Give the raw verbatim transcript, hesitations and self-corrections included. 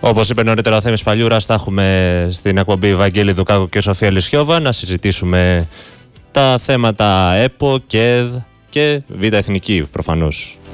Όπως είπε νωρίτερα ο Θέμης Παλιούρας, θα έχουμε στην εκπομπή Βαγγέλη Δουκάκο και Σοφία Λυσιόβα να συζητήσουμε τα θέματα ΕΠΟ, ΚΕΔ και Β' Εθνική προφανώς.